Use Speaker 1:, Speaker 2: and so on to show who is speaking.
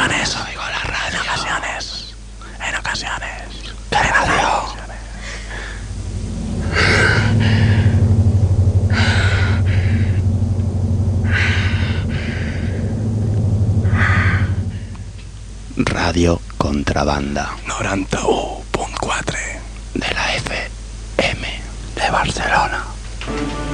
Speaker 1: ocasiones. Oigo la radio. En ocasiones. ¿Qué radio?
Speaker 2: Radio Contrabanda
Speaker 1: 91.4
Speaker 2: de la FM
Speaker 1: de Barcelona.